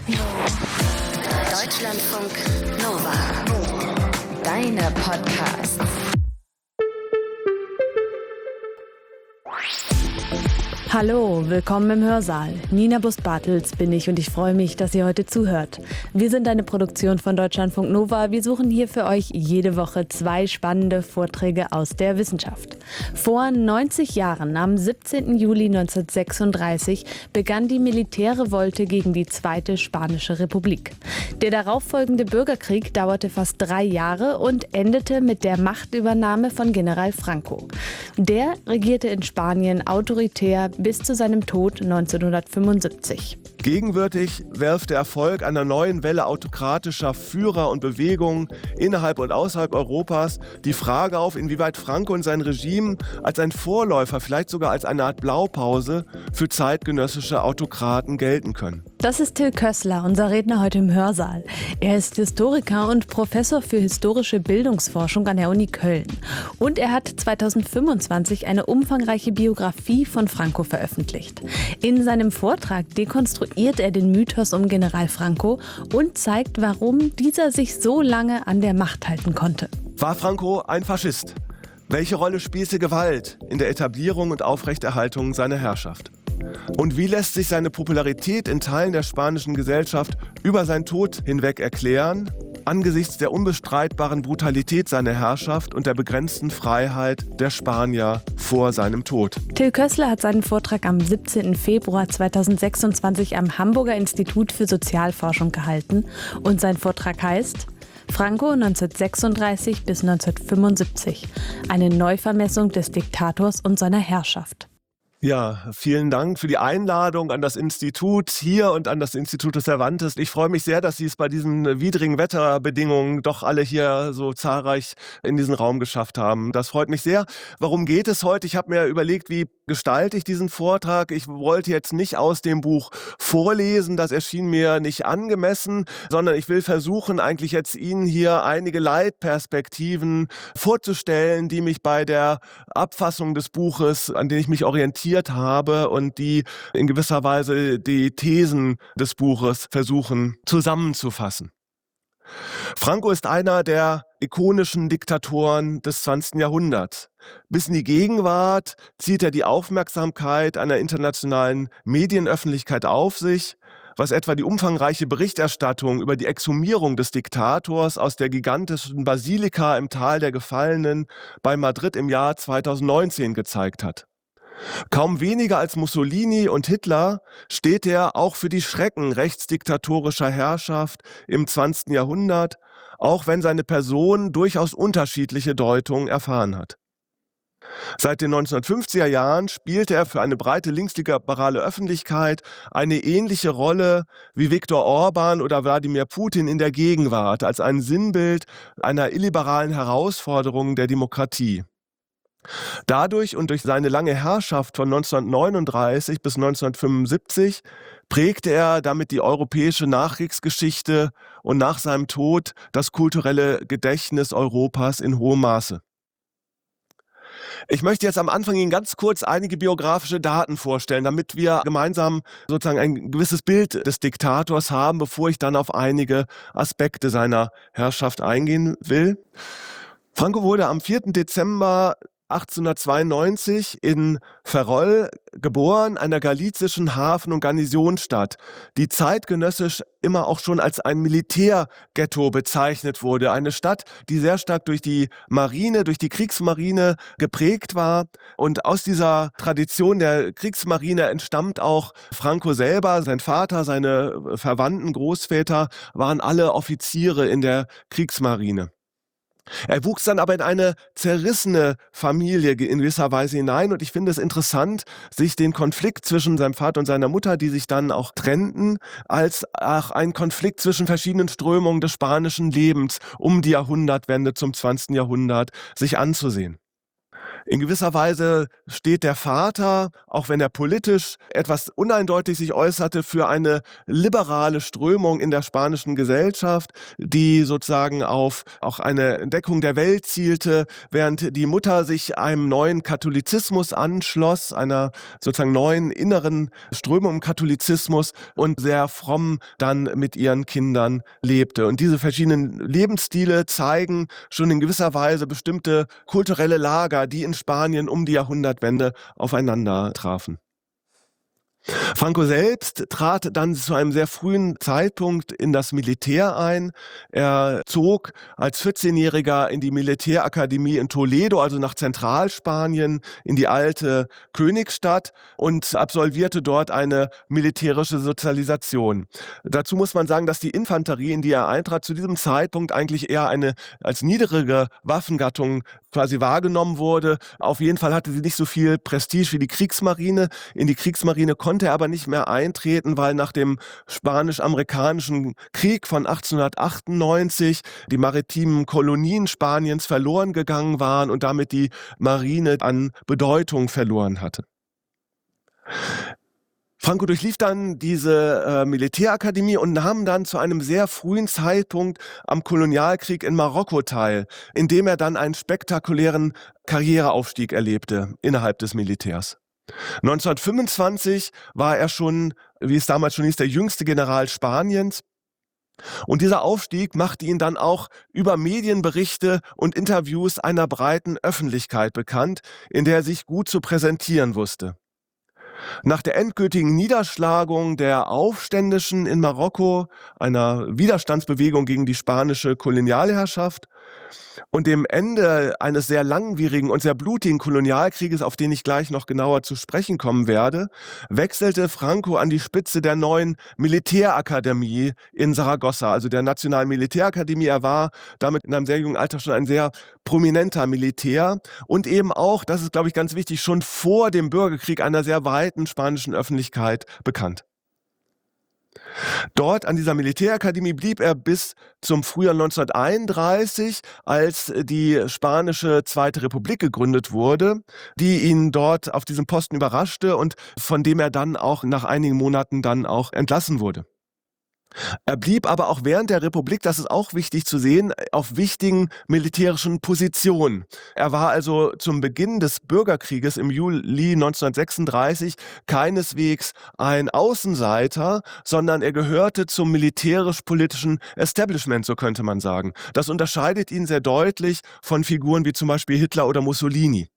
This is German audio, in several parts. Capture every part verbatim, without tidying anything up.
Deutschlandfunk Nova. Deine Podcasts. Hallo, willkommen im Hörsaal. Nina Bus-Bartels bin ich und ich freue mich, dass ihr heute zuhört. Wir sind eine Produktion von Deutschlandfunk Nova. Wir suchen hier für euch jede Woche zwei spannende Vorträge aus der Wissenschaft. Vor neunzig Jahren, am siebzehnten Juli neunzehnhundertsechsunddreißig, begann die Militärrevolte gegen die Zweite Spanische Republik. Der darauffolgende Bürgerkrieg dauerte fast drei Jahre und endete mit der Machtübernahme von General Franco. Der regierte in Spanien autoritär bis zu seinem Tod neunzehnhundertfünfundsiebzig. Gegenwärtig werft der Erfolg einer neuen Welle autokratischer Führer und Bewegungen innerhalb und außerhalb Europas die Frage auf, inwieweit Franco und sein Regime als ein Vorläufer, vielleicht sogar als eine Art Blaupause für zeitgenössische Autokraten gelten können. Das ist Till Kössler, unser Redner heute im Hörsaal. Er ist Historiker und Professor für historische Bildungsforschung an der Uni Köln. Und er hat zweitausendfünfundzwanzig eine umfangreiche Biografie von Franco veröffentlicht. In seinem Vortrag dekonstruiert er den Mythos um General Franco und zeigt, warum dieser sich so lange an der Macht halten konnte. War Franco ein Faschist? Welche Rolle spielte Gewalt in der Etablierung und Aufrechterhaltung seiner Herrschaft? Und wie lässt sich seine Popularität in Teilen der spanischen Gesellschaft über seinen Tod hinweg erklären, angesichts der unbestreitbaren Brutalität seiner Herrschaft und der begrenzten Freiheit der Spanier vor seinem Tod? Till Kössler hat seinen Vortrag am siebzehnten Februar zweitausendsechsundzwanzig am Hamburger Institut für Sozialforschung gehalten und sein Vortrag heißt Franco neunzehnhundertsechsunddreißig bis neunzehnhundertfünfundsiebzig. Eine Neuvermessung des Diktators und seiner Herrschaft. Ja, vielen Dank für die Einladung an das Institut hier und an das Institut des Cervantes. Ich freue mich sehr, dass Sie es bei diesen widrigen Wetterbedingungen doch alle hier so zahlreich in diesen Raum geschafft haben. Das freut mich sehr. Warum geht es heute? Ich habe mir überlegt, wie gestalte ich diesen Vortrag? Ich wollte jetzt nicht aus dem Buch vorlesen, das erschien mir nicht angemessen, sondern ich will versuchen, eigentlich jetzt Ihnen hier einige Leitperspektiven vorzustellen, die mich bei der Abfassung des Buches, an denen ich mich orientiere, habe und die in gewisser Weise die Thesen des Buches versuchen zusammenzufassen. Franco ist einer der ikonischen Diktatoren des zwanzigsten Jahrhunderts. Bis in die Gegenwart zieht er die Aufmerksamkeit einer internationalen Medienöffentlichkeit auf sich, was etwa die umfangreiche Berichterstattung über die Exhumierung des Diktators aus der gigantischen Basilika im Tal der Gefallenen bei Madrid im Jahr zweitausendneunzehn gezeigt hat. Kaum weniger als Mussolini und Hitler steht er auch für die Schrecken rechtsdiktatorischer Herrschaft im zwanzigsten Jahrhundert, auch wenn seine Person durchaus unterschiedliche Deutungen erfahren hat. Seit den neunzehnhundertfünfziger Jahren spielte er für eine breite linksliberale Öffentlichkeit eine ähnliche Rolle wie Viktor Orban oder Wladimir Putin in der Gegenwart, als ein Sinnbild einer illiberalen Herausforderung der Demokratie. Dadurch und durch seine lange Herrschaft von neunzehnhundertneununddreißig bis neunzehnhundertfünfundsiebzig prägte er damit die europäische Nachkriegsgeschichte und nach seinem Tod das kulturelle Gedächtnis Europas in hohem Maße. Ich möchte jetzt am Anfang Ihnen ganz kurz einige biografische Daten vorstellen, damit wir gemeinsam sozusagen ein gewisses Bild des Diktators haben, bevor ich dann auf einige Aspekte seiner Herrschaft eingehen will. Franco wurde am vierten Dezember achtzehnhundertzweiundneunzig in Ferrol geboren, einer galizischen Hafen- und Garnisonsstadt, die zeitgenössisch immer auch schon als ein Militärghetto bezeichnet wurde. Eine Stadt, die sehr stark durch die Marine, durch die Kriegsmarine geprägt war. Und aus dieser Tradition der Kriegsmarine entstammt auch Franco selber. Sein Vater, seine Verwandten, Großväter waren alle Offiziere in der Kriegsmarine. Er wuchs dann aber in eine zerrissene Familie in gewisser Weise hinein und ich finde es interessant, sich den Konflikt zwischen seinem Vater und seiner Mutter, die sich dann auch trennten, als auch ein Konflikt zwischen verschiedenen Strömungen des spanischen Lebens um die Jahrhundertwende zum zwanzigsten Jahrhundert sich anzusehen. In gewisser Weise steht der Vater, auch wenn er politisch etwas uneindeutig sich äußerte, für eine liberale Strömung in der spanischen Gesellschaft, die sozusagen auf auch eine Entdeckung der Welt zielte, während die Mutter sich einem neuen Katholizismus anschloss, einer sozusagen neuen inneren Strömung im Katholizismus und sehr fromm dann mit ihren Kindern lebte. Und diese verschiedenen Lebensstile zeigen schon in gewisser Weise bestimmte kulturelle Lager, die in Spanien um die Jahrhundertwende aufeinander trafen. Franco selbst trat dann zu einem sehr frühen Zeitpunkt in das Militär ein. Er zog als vierzehnjähriger in die Militärakademie in Toledo, also nach Zentralspanien, in die alte Königsstadt und absolvierte dort eine militärische Sozialisation. Dazu muss man sagen, dass die Infanterie, in die er eintrat, zu diesem Zeitpunkt eigentlich eher eine als niedrige Waffengattung quasi wahrgenommen wurde. Auf jeden Fall hatte sie nicht so viel Prestige wie die Kriegsmarine. In die Kriegsmarine konnte er aber nicht mehr eintreten, weil nach dem Spanisch-Amerikanischen Krieg von achtzehnhundertachtundneunzig die maritimen Kolonien Spaniens verloren gegangen waren und damit die Marine an Bedeutung verloren hatte. Franco durchlief dann diese äh, Militärakademie und nahm dann zu einem sehr frühen Zeitpunkt am Kolonialkrieg in Marokko teil, in dem er dann einen spektakulären Karriereaufstieg erlebte innerhalb des Militärs. neunzehnhundertfünfundzwanzig war er schon, wie es damals schon hieß, der jüngste General Spaniens. Und dieser Aufstieg machte ihn dann auch über Medienberichte und Interviews einer breiten Öffentlichkeit bekannt, in der er sich gut zu präsentieren wusste. Nach der endgültigen Niederschlagung der Aufständischen in Marokko, einer Widerstandsbewegung gegen die spanische Kolonialherrschaft, und dem Ende eines sehr langwierigen und sehr blutigen Kolonialkrieges, auf den ich gleich noch genauer zu sprechen kommen werde, wechselte Franco an die Spitze der neuen Militärakademie in Saragossa, also der Nationalen Militärakademie. Er war damit in einem sehr jungen Alter schon ein sehr prominenter Militär und eben auch, das ist, glaube ich, ganz wichtig, schon vor dem Bürgerkrieg einer sehr weiten spanischen Öffentlichkeit bekannt. Dort an dieser Militärakademie blieb er bis zum Frühjahr neunzehnhunderteinunddreißig, als die spanische Zweite Republik gegründet wurde, die ihn dort auf diesem Posten überraschte und von dem er dann auch nach einigen Monaten dann auch entlassen wurde. Er blieb aber auch während der Republik, das ist auch wichtig zu sehen, auf wichtigen militärischen Positionen. Er war also zum Beginn des Bürgerkrieges im Juli neunzehnhundertsechsunddreißig keineswegs ein Außenseiter, sondern er gehörte zum militärisch-politischen Establishment, so könnte man sagen. Das unterscheidet ihn sehr deutlich von Figuren wie zum Beispiel Hitler oder Mussolini.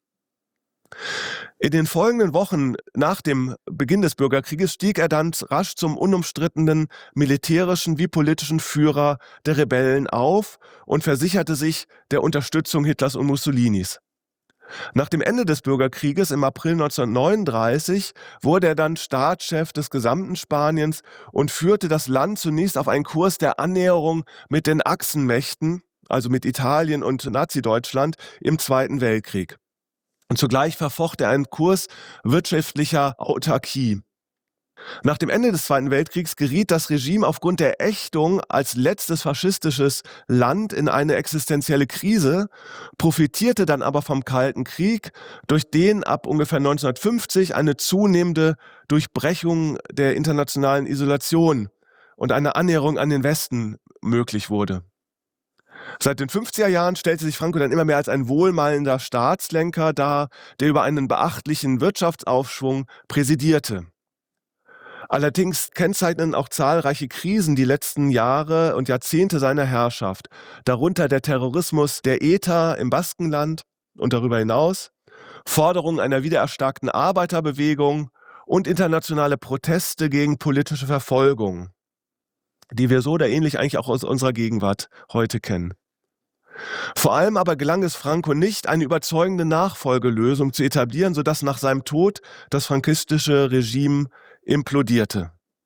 In den folgenden Wochen nach dem Beginn des Bürgerkrieges stieg er dann rasch zum unumstrittenen militärischen wie politischen Führer der Rebellen auf und versicherte sich der Unterstützung Hitlers und Mussolinis. Nach dem Ende des Bürgerkrieges im April neunzehnhundertneununddreißig wurde er dann Staatschef des gesamten Spaniens und führte das Land zunächst auf einen Kurs der Annäherung mit den Achsenmächten, also mit Italien und Nazi-Deutschland, im Zweiten Weltkrieg. Und zugleich verfocht er einen Kurs wirtschaftlicher Autarkie. Nach dem Ende des Zweiten Weltkriegs geriet das Regime aufgrund der Ächtung als letztes faschistisches Land in eine existenzielle Krise, profitierte dann aber vom Kalten Krieg, durch den ab ungefähr neunzehnhundertfünfzig eine zunehmende Durchbrechung der internationalen Isolation und eine Annäherung an den Westen möglich wurde. Seit den fünfziger Jahren stellte sich Franco dann immer mehr als ein wohlmeinender Staatslenker dar, der über einen beachtlichen Wirtschaftsaufschwung präsidierte. Allerdings kennzeichnen auch zahlreiche Krisen die letzten Jahre und Jahrzehnte seiner Herrschaft, darunter der Terrorismus der E T A im Baskenland und darüber hinaus, Forderungen einer wiedererstarkten Arbeiterbewegung und internationale Proteste gegen politische Verfolgung, die wir so oder ähnlich eigentlich auch aus unserer Gegenwart heute kennen. Vor allem aber gelang es Franco nicht, eine überzeugende Nachfolgelösung zu etablieren, sodass nach seinem Tod das frankistische Regime implodierte.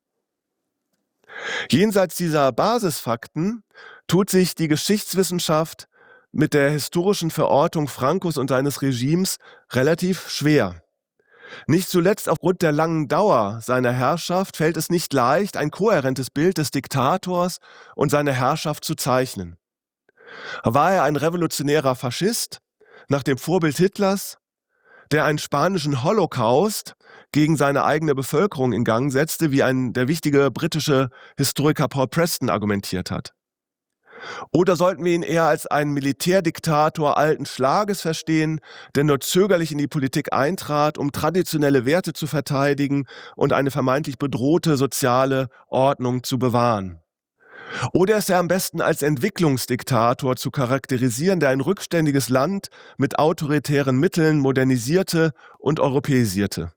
Jenseits dieser Basisfakten tut sich die Geschichtswissenschaft mit der historischen Verortung Francos und seines Regimes relativ schwer. Nicht zuletzt aufgrund der langen Dauer seiner Herrschaft fällt es nicht leicht, ein kohärentes Bild des Diktators und seiner Herrschaft zu zeichnen. War er ein revolutionärer Faschist, nach dem Vorbild Hitlers, der einen spanischen Holocaust gegen seine eigene Bevölkerung in Gang setzte, wie ein der wichtige britische Historiker Paul Preston argumentiert hat? Oder sollten wir ihn eher als einen Militärdiktator alten Schlages verstehen, der nur zögerlich in die Politik eintrat, um traditionelle Werte zu verteidigen und eine vermeintlich bedrohte soziale Ordnung zu bewahren? Oder ist er am besten als Entwicklungsdiktator zu charakterisieren, der ein rückständiges Land mit autoritären Mitteln modernisierte und europäisierte?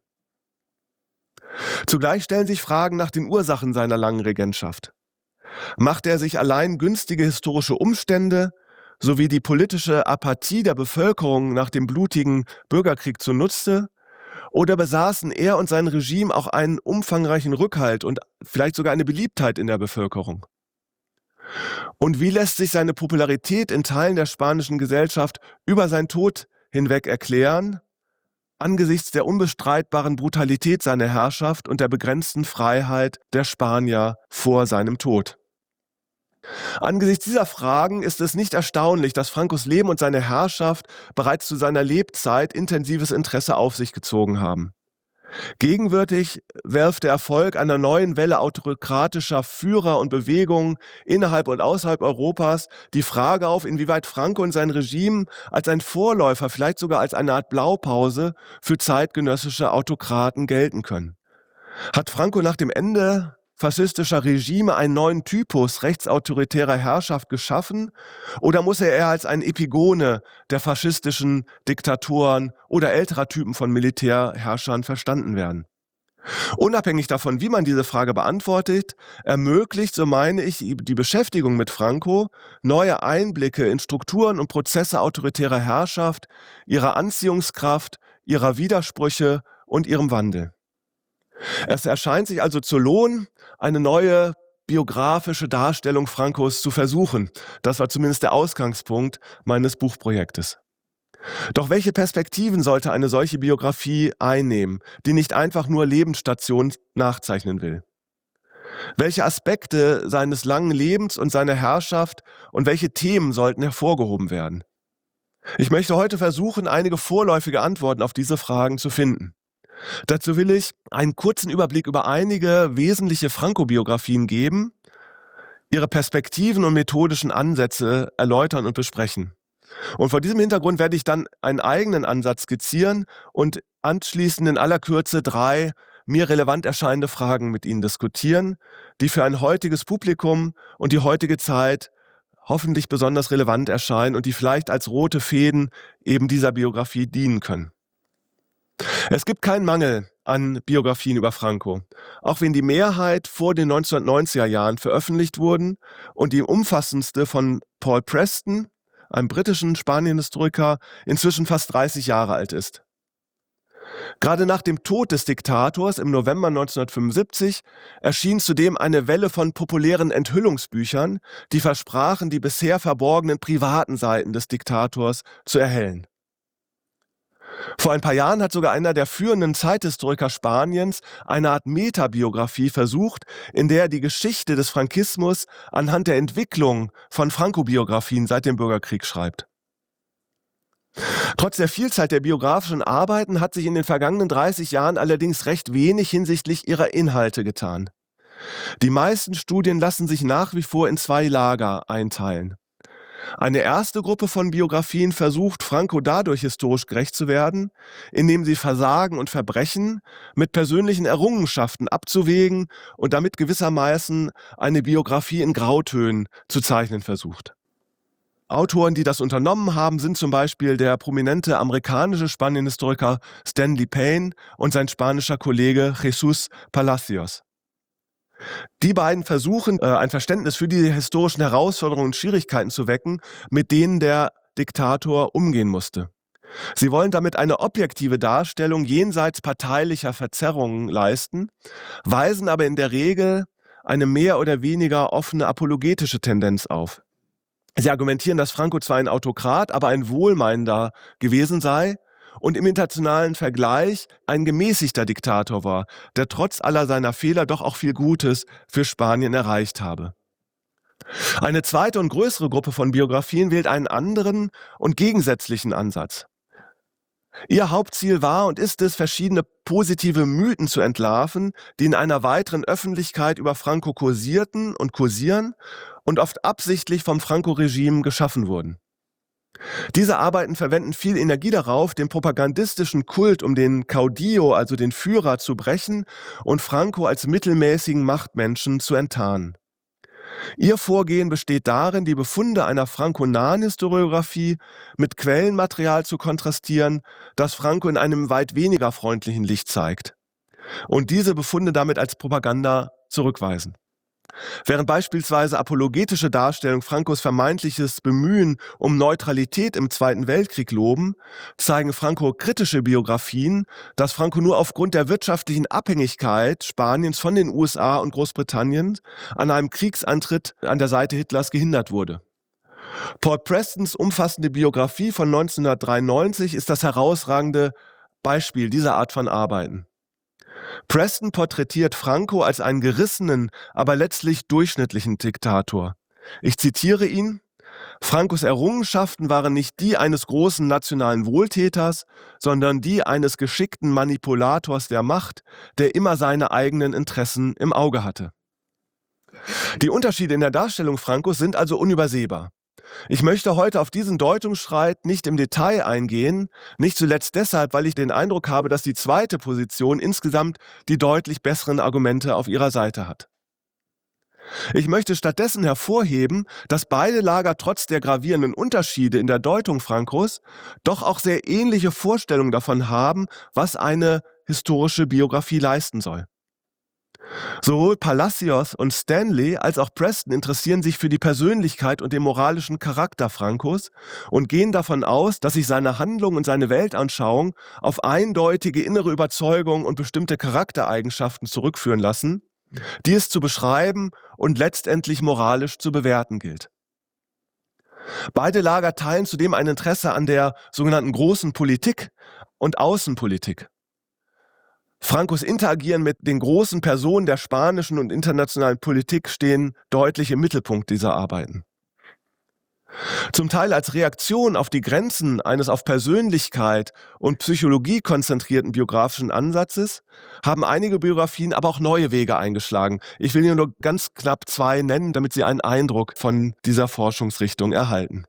Zugleich stellen sich Fragen nach den Ursachen seiner langen Regentschaft. Machte er sich allein günstige historische Umstände sowie die politische Apathie der Bevölkerung nach dem blutigen Bürgerkrieg zunutze? Oder besaßen er und sein Regime auch einen umfangreichen Rückhalt und vielleicht sogar eine Beliebtheit in der Bevölkerung? Und wie lässt sich seine Popularität in Teilen der spanischen Gesellschaft über seinen Tod hinweg erklären, angesichts der unbestreitbaren Brutalität seiner Herrschaft und der begrenzten Freiheit der Spanier vor seinem Tod? Angesichts dieser Fragen ist es nicht erstaunlich, dass Francos Leben und seine Herrschaft bereits zu seiner Lebzeit intensives Interesse auf sich gezogen haben. Gegenwärtig wirft der Erfolg einer neuen Welle autokratischer Führer und Bewegungen innerhalb und außerhalb Europas die Frage auf, inwieweit Franco und sein Regime als ein Vorläufer, vielleicht sogar als eine Art Blaupause für zeitgenössische Autokraten gelten können. Hat Franco nach dem Ende faschistischer Regime einen neuen Typus rechtsautoritärer Herrschaft geschaffen oder muss er eher als ein Epigone der faschistischen Diktatoren oder älterer Typen von Militärherrschern verstanden werden? Unabhängig davon, wie man diese Frage beantwortet, ermöglicht, so meine ich, die Beschäftigung mit Franco neue Einblicke in Strukturen und Prozesse autoritärer Herrschaft, ihrer Anziehungskraft, ihrer Widersprüche und ihrem Wandel. Es erscheint sich also zu lohnen, eine neue biografische Darstellung Francos zu versuchen. Das war zumindest der Ausgangspunkt meines Buchprojektes. Doch welche Perspektiven sollte eine solche Biografie einnehmen, die nicht einfach nur Lebensstationen nachzeichnen will? Welche Aspekte seines langen Lebens und seiner Herrschaft und welche Themen sollten hervorgehoben werden? Ich möchte heute versuchen, einige vorläufige Antworten auf diese Fragen zu finden. Dazu will ich einen kurzen Überblick über einige wesentliche Franco-Biografien geben, ihre Perspektiven und methodischen Ansätze erläutern und besprechen. Und vor diesem Hintergrund werde ich dann einen eigenen Ansatz skizzieren und anschließend in aller Kürze drei mir relevant erscheinende Fragen mit Ihnen diskutieren, die für ein heutiges Publikum und die heutige Zeit hoffentlich besonders relevant erscheinen und die vielleicht als rote Fäden eben dieser Biografie dienen können. Es gibt keinen Mangel an Biografien über Franco, auch wenn die Mehrheit vor den neunzehnhundertneunziger Jahren veröffentlicht wurden und die umfassendste von Paul Preston, einem britischen Spanien-Historiker, inzwischen fast dreißig Jahre alt ist. Gerade nach dem Tod des Diktators im November neunzehnhundertfünfundsiebzig erschien zudem eine Welle von populären Enthüllungsbüchern, die versprachen, die bisher verborgenen privaten Seiten des Diktators zu erhellen. Vor ein paar Jahren hat sogar einer der führenden Zeithistoriker Spaniens eine Art Metabiografie versucht, in der er die Geschichte des Frankismus anhand der Entwicklung von Franco-Biografien seit dem Bürgerkrieg schreibt. Trotz der Vielzahl der biografischen Arbeiten hat sich in den vergangenen dreißig Jahren allerdings recht wenig hinsichtlich ihrer Inhalte getan. Die meisten Studien lassen sich nach wie vor in zwei Lager einteilen. Eine erste Gruppe von Biografien versucht, Franco dadurch historisch gerecht zu werden, indem sie Versagen und Verbrechen mit persönlichen Errungenschaften abzuwägen und damit gewissermaßen eine Biografie in Grautönen zu zeichnen versucht. Autoren, die das unternommen haben, sind zum Beispiel der prominente amerikanische Spanienhistoriker Stanley Payne und sein spanischer Kollege Jesús Palacios. Die beiden versuchen, ein Verständnis für die historischen Herausforderungen und Schwierigkeiten zu wecken, mit denen der Diktator umgehen musste. Sie wollen damit eine objektive Darstellung jenseits parteilicher Verzerrungen leisten, weisen aber in der Regel eine mehr oder weniger offene apologetische Tendenz auf. Sie argumentieren, dass Franco zwar ein Autokrat, aber ein Wohlmeinender gewesen sei und im internationalen Vergleich ein gemäßigter Diktator war, der trotz aller seiner Fehler doch auch viel Gutes für Spanien erreicht habe. Eine zweite und größere Gruppe von Biografien wählt einen anderen und gegensätzlichen Ansatz. Ihr Hauptziel war und ist es, verschiedene positive Mythen zu entlarven, die in einer weiteren Öffentlichkeit über Franco kursierten und kursieren und oft absichtlich vom Franco-Regime geschaffen wurden. Diese Arbeiten verwenden viel Energie darauf, den propagandistischen Kult um den Caudillo, also den Führer, zu brechen und Franco als mittelmäßigen Machtmenschen zu enttarnen. Ihr Vorgehen besteht darin, die Befunde einer franco-nahen Historiographie mit Quellenmaterial zu kontrastieren, das Franco in einem weit weniger freundlichen Licht zeigt. Und diese Befunde damit als Propaganda zurückweisen. Während beispielsweise apologetische Darstellungen Francos vermeintliches Bemühen um Neutralität im Zweiten Weltkrieg loben, zeigen Franco-kritische Biografien, dass Franco nur aufgrund der wirtschaftlichen Abhängigkeit Spaniens von den U S A und Großbritannien an einem Kriegsantritt an der Seite Hitlers gehindert wurde. Paul Prestons umfassende Biografie von neunzehnhundertdreiundneunzig ist das herausragende Beispiel dieser Art von Arbeiten. Preston porträtiert Franco als einen gerissenen, aber letztlich durchschnittlichen Diktator. Ich zitiere ihn: Francos Errungenschaften waren nicht die eines großen nationalen Wohltäters, sondern die eines geschickten Manipulators der Macht, der immer seine eigenen Interessen im Auge hatte. Die Unterschiede in der Darstellung Francos sind also unübersehbar. Ich möchte heute auf diesen Deutungsstreit nicht im Detail eingehen, nicht zuletzt deshalb, weil ich den Eindruck habe, dass die zweite Position insgesamt die deutlich besseren Argumente auf ihrer Seite hat. Ich möchte stattdessen hervorheben, dass beide Lager trotz der gravierenden Unterschiede in der Deutung Francos doch auch sehr ähnliche Vorstellungen davon haben, was eine historische Biografie leisten soll. Sowohl Palacios und Stanley als auch Preston interessieren sich für die Persönlichkeit und den moralischen Charakter Francos und gehen davon aus, dass sich seine Handlung und seine Weltanschauung auf eindeutige innere Überzeugung und bestimmte Charaktereigenschaften zurückführen lassen, die es zu beschreiben und letztendlich moralisch zu bewerten gilt. Beide Lager teilen zudem ein Interesse an der sogenannten großen Politik und Außenpolitik. Francos Interagieren mit den großen Personen der spanischen und internationalen Politik stehen deutlich im Mittelpunkt dieser Arbeiten. Zum Teil als Reaktion auf die Grenzen eines auf Persönlichkeit und Psychologie konzentrierten biografischen Ansatzes haben einige Biografien aber auch neue Wege eingeschlagen. Ich will hier nur ganz knapp zwei nennen, damit Sie einen Eindruck von dieser Forschungsrichtung erhalten.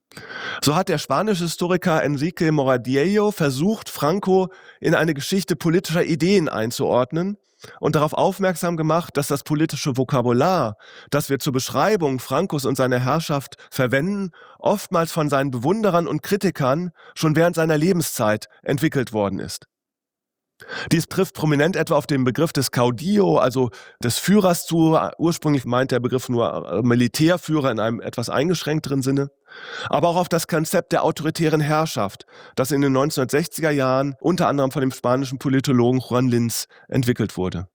So hat der spanische Historiker Enrique Moradiello versucht, Franco in eine Geschichte politischer Ideen einzuordnen und darauf aufmerksam gemacht, dass das politische Vokabular, das wir zur Beschreibung Francos und seiner Herrschaft verwenden, oftmals von seinen Bewunderern und Kritikern schon während seiner Lebenszeit entwickelt worden ist. Dies trifft prominent etwa auf den Begriff des Caudillo, also des Führers zu. Ursprünglich meint der Begriff nur Militärführer in einem etwas eingeschränkteren Sinne. Aber auch auf das Konzept der autoritären Herrschaft, das in den neunzehnhundertsechziger Jahren unter anderem von dem spanischen Politologen Juan Linz entwickelt wurde.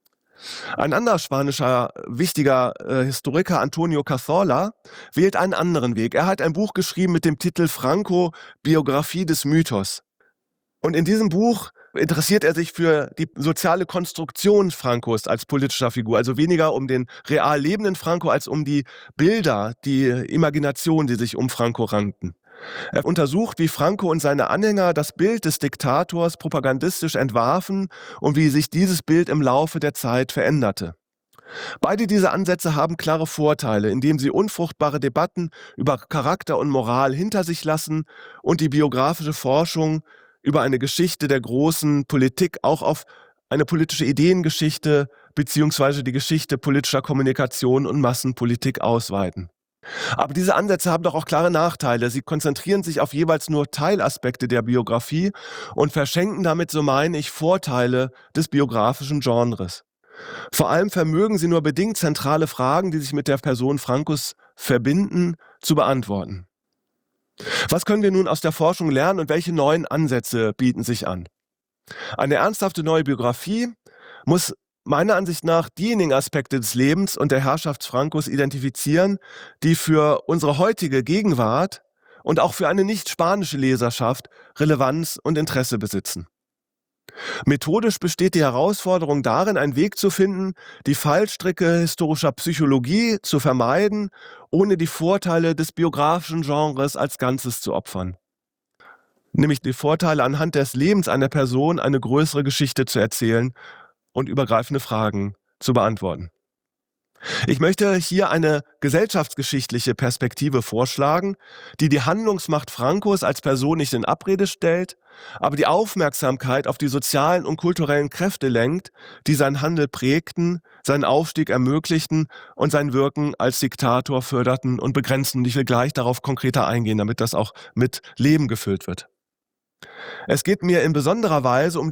Ein anderer spanischer wichtiger äh, Historiker, Antonio Cazorla, wählt einen anderen Weg. Er hat ein Buch geschrieben mit dem Titel Franco, Biografie des Mythos. Und in diesem Buch interessiert er sich für die soziale Konstruktion Francos als politischer Figur, also weniger um den real lebenden Franco als um die Bilder, die Imagination, die sich um Franco rankten. Er untersucht, wie Franco und seine Anhänger das Bild des Diktators propagandistisch entwarfen und wie sich dieses Bild im Laufe der Zeit veränderte. Beide diese Ansätze haben klare Vorteile, indem sie unfruchtbare Debatten über Charakter und Moral hinter sich lassen und die biografische Forschung über eine Geschichte der großen Politik auch auf eine politische Ideengeschichte beziehungsweise die Geschichte politischer Kommunikation und Massenpolitik ausweiten. Aber diese Ansätze haben doch auch klare Nachteile. Sie konzentrieren sich auf jeweils nur Teilaspekte der Biografie und verschenken damit, so meine ich, Vorteile des biografischen Genres. Vor allem vermögen sie nur bedingt zentrale Fragen, die sich mit der Person Francos verbinden, zu beantworten. Was können wir nun aus der Forschung lernen und welche neuen Ansätze bieten sich an? Eine ernsthafte neue Biografie muss meiner Ansicht nach diejenigen Aspekte des Lebens und der Herrschaft Francos identifizieren, die für unsere heutige Gegenwart und auch für eine nicht spanische Leserschaft Relevanz und Interesse besitzen. Methodisch besteht die Herausforderung darin, einen Weg zu finden, die Fallstricke historischer Psychologie zu vermeiden, ohne die Vorteile des biografischen Genres als Ganzes zu opfern. Nämlich die Vorteile, anhand des Lebens einer Person eine größere Geschichte zu erzählen und übergreifende Fragen zu beantworten. Ich möchte hier eine gesellschaftsgeschichtliche Perspektive vorschlagen, die die Handlungsmacht Francos als Person nicht in Abrede stellt, aber die Aufmerksamkeit auf die sozialen und kulturellen Kräfte lenkt, die seinen Handel prägten, seinen Aufstieg ermöglichten und sein Wirken als Diktator förderten und begrenzten. Und ich will gleich darauf konkreter eingehen, damit das auch mit Leben gefüllt wird. Es geht mir in besonderer Weise um